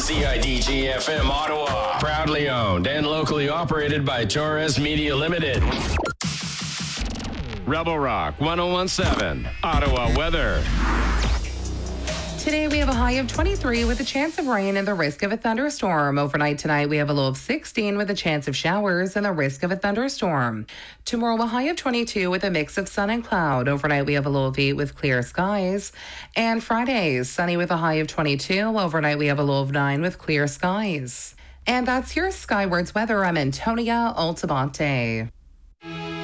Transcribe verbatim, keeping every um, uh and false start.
C I D G F M Ottawa. Proudly owned and locally operated by Torres Media Limited. Rebel Rock one oh one seven, Ottawa weather. Today we have a high of twenty-three with a chance of rain and the risk of a thunderstorm. Overnight tonight we have a low of sixteen with a chance of showers and the risk of a thunderstorm. Tomorrow a high of twenty-two with a mix of sun and cloud. Overnight we have a low of eight with clear skies. And Friday, sunny with a high of twenty-two. Overnight we have a low of nine with clear skies. And that's your Skywards weather. I'm Antonia Altabante.